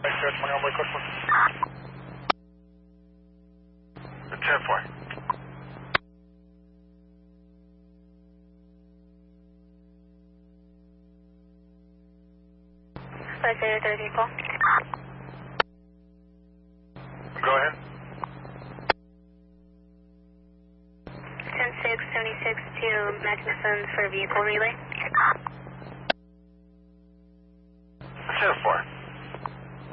10-4. 5030 people. Go ahead. 10676 to Magnuson for vehicle relay. 10-4.